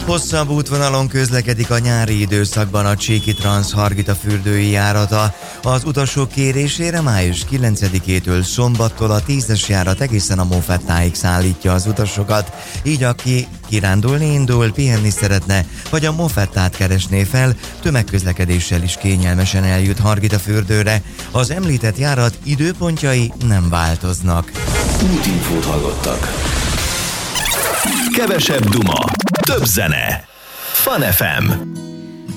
Hosszabb útvonalon közlekedik a nyári időszakban a Csíki Transz-Hargita fürdői járata. Az utasok kérésére május 9-től szombattól a 10-es járat egészen a Mofettáig szállítja az utasokat. Így aki kirándulni indul, pihenni szeretne, vagy a Mofettát keresné fel, tömegközlekedéssel is kényelmesen eljut Hargita fürdőre. Az említett járat időpontjai nem változnak. Útinfót hallottak. Kevesebb duma, több zene. Fun FM.